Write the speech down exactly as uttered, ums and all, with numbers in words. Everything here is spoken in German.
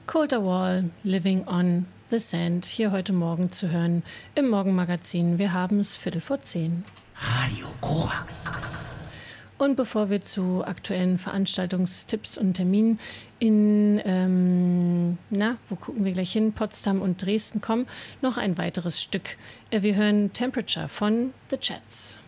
Colter Wall, Living on the Sand, hier heute Morgen zu hören im Morgenmagazin. Wir haben es Viertel vor zehn. Radio Korax. Und bevor wir zu aktuellen Veranstaltungstipps und Terminen in, ähm, na, wo gucken wir gleich hin, Potsdam und Dresden kommen, noch ein weiteres Stück. Wir hören Temperature von The Chats.